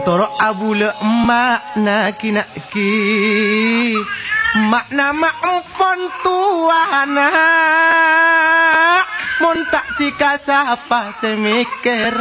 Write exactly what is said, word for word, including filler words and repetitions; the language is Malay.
Toro abula makna kinaki makna maempon tuana mon tak tika sapa semikir